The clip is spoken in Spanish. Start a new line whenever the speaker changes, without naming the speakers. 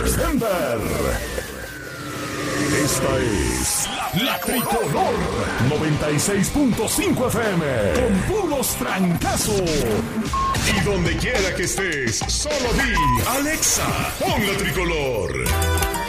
Center. Esta es la Tricolor 96.5 FM con puros trancazos. Y donde quiera que estés, solo di Alexa, pon la Tricolor.